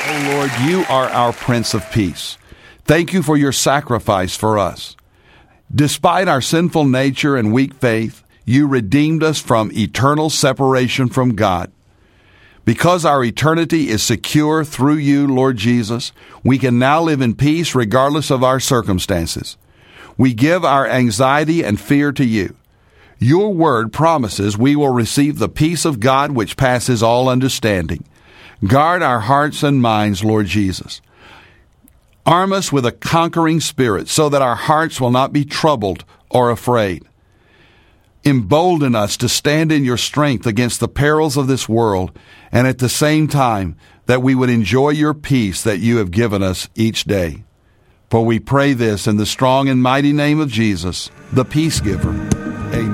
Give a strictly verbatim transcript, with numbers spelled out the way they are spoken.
Oh Lord, you are our Prince of Peace. Thank you for your sacrifice for us. Despite our sinful nature and weak faith, you redeemed us from eternal separation from God. Because our eternity is secure through you, Lord Jesus, we can now live in peace regardless of our circumstances. We give our anxiety and fear to you. Your word promises we will receive the peace of God which passes all understanding. Guard our hearts and minds, Lord Jesus. Arm us with a conquering spirit so that our hearts will not be troubled or afraid. Embolden us to stand in your strength against the perils of this world, and at the same time that we would enjoy your peace that you have given us each day. For we pray this in the strong and mighty name of Jesus, the peace giver.